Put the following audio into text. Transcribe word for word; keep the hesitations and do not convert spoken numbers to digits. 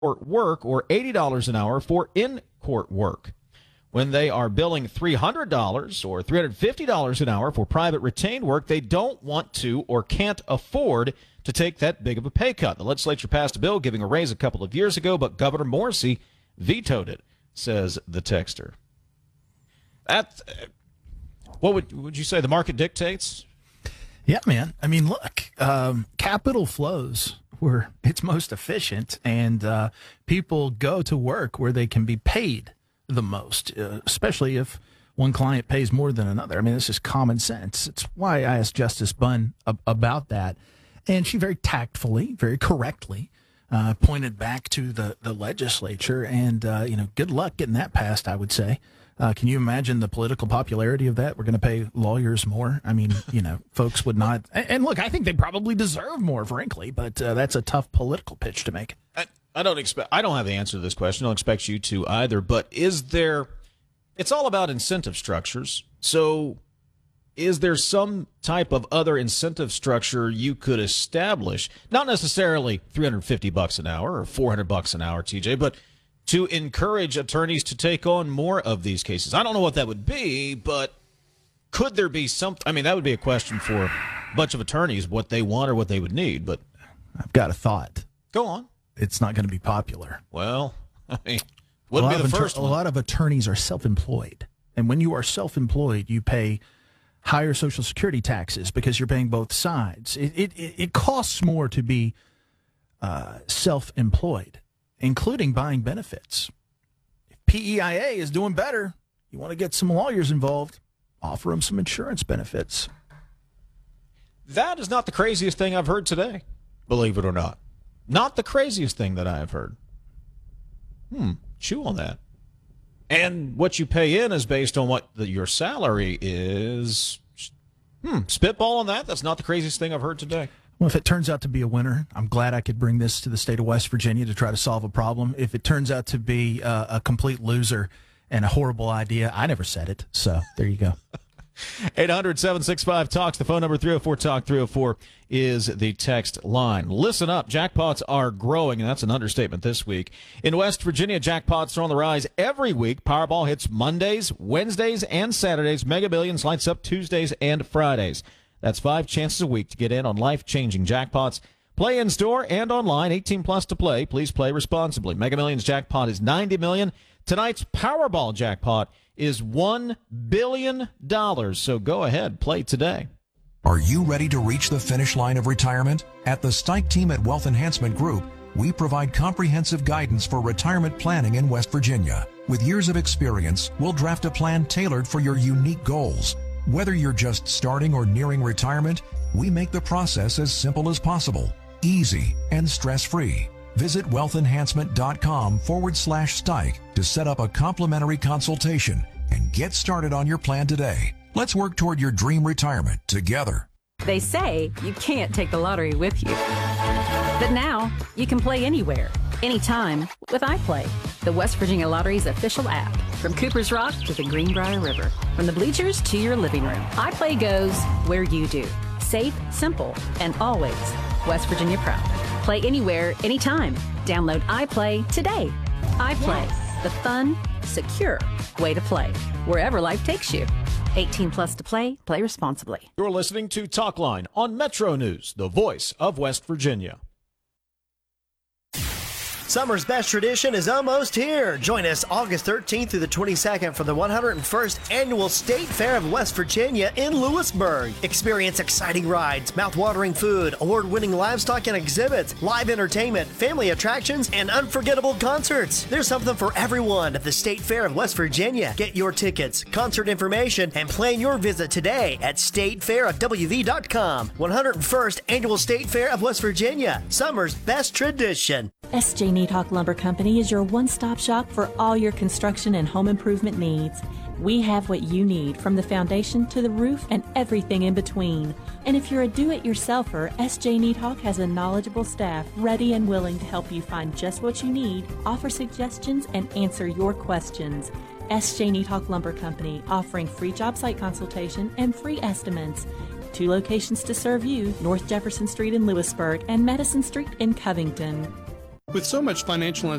court work or eighty dollars an hour for in-court work. When they are billing three hundred dollars or three hundred fifty dollars an hour for private retained work, they don't want to or can't afford to take that big of a pay cut. The legislature passed a bill giving a raise a couple of years ago, but Governor Morrisey vetoed it, says the texter. That, what would would you say? The market dictates? Yeah, man. I mean, look, um, capital flows where it's most efficient, and uh, people go to work where they can be paid the most, uh, especially if one client pays more than another. I mean, this is common sense. It's why I asked Justice Bunn ab- about that, and she very tactfully, very correctly uh, pointed back to the, the legislature, and, uh, you know, good luck getting that passed, I would say. Uh, can you imagine the political popularity of that? We're going to pay lawyers more. I mean, you know, folks would not. And, and look, I think they probably deserve more, frankly, but uh, that's a tough political pitch to make. I, I don't expect. I don't have the answer to this question. I don't expect you to either. But is there? It's all about incentive structures. So, is there some type of other incentive structure you could establish? Not necessarily three hundred fifty bucks an hour or four hundred bucks an hour, T J, but to encourage attorneys to take on more of these cases. I don't know what that would be, but could there be something? I mean, that would be a question for a bunch of attorneys, what they want or what they would need. But I've got a thought. Go on. It's not going to be popular. Well, I mean, wouldn't be the inter- first one. A lot of attorneys are self-employed. And when you are self-employed, you pay higher Social Security taxes because you're paying both sides. It, it, it costs more to be uh, self-employed, including buying benefits. If P E I A is doing better, you want to get some lawyers involved, offer them some insurance benefits. That is not the craziest thing I've heard today, believe it or not. Not the craziest thing that I have heard. Hmm, chew on that. And what you pay in is based on what the, your salary is. Hmm, spitball on that? That's not the craziest thing I've heard today. Well, if it turns out to be a winner, I'm glad I could bring this to the state of West Virginia to try to solve a problem. If it turns out to be uh, a complete loser and a horrible idea, I never said it. So there you go. eight hundred, seven six five, TALKS. The phone number three oh four TALK three oh four is the text line. Listen up. Jackpots are growing, and that's an understatement this week. In West Virginia, jackpots are on the rise every week. Powerball hits Mondays, Wednesdays, and Saturdays. Mega Millions lights up Tuesdays and Fridays. That's five chances a week to get in on life-changing jackpots. Play in-store and online. eighteen plus to play. Please play responsibly. Mega Millions jackpot is ninety million dollars. Tonight's Powerball jackpot is one billion dollars. So go ahead, play today. Are you ready to reach the finish line of retirement? At the Stike team at Wealth Enhancement Group, we provide comprehensive guidance for retirement planning in West Virginia. With years of experience, we'll draft a plan tailored for your unique goals. Whether you're just starting or nearing retirement, we make the process as simple as possible, easy, and stress-free. Visit wealthenhancement.com forward slash Stike to set up a complimentary consultation and get started on your plan today. Let's work toward your dream retirement together. They say you can't take the lottery with you. But now you can play anywhere, anytime with iPlay, the West Virginia Lottery's official app. From Cooper's Rock to the Greenbrier River, from the bleachers to your living room, iPlay goes where you do. Safe, simple, and always West Virginia proud. Play anywhere, anytime. Download iPlay today. iPlay, yes. The fun, secure way to play, wherever life takes you. eighteen plus to play. Play responsibly. You're listening to Talkline on Metro News, the voice of West Virginia. Summer's best tradition is almost here. Join us August thirteenth through the twenty-second for the one hundred first Annual State Fair of West Virginia in Lewisburg. Experience exciting rides, mouth-watering food, award-winning livestock and exhibits, live entertainment, family attractions, and unforgettable concerts. There's something for everyone at the State Fair of West Virginia. Get your tickets, concert information, and plan your visit today at state fair of w v dot com. one hundred first Annual State Fair of West Virginia. Summer's best tradition. S J Needhawk Lumber Company is your one-stop shop for all your construction and home improvement needs. We have what you need, from the foundation to the roof and everything in between. And if you're a do-it-yourselfer, S J Needhawk has a knowledgeable staff ready and willing to help you find just what you need, offer suggestions, and answer your questions. S J Needhawk Lumber Company, offering free job site consultation and free estimates. Two locations to serve you, North Jefferson Street in Lewisburg and Madison Street in Covington. With so much financial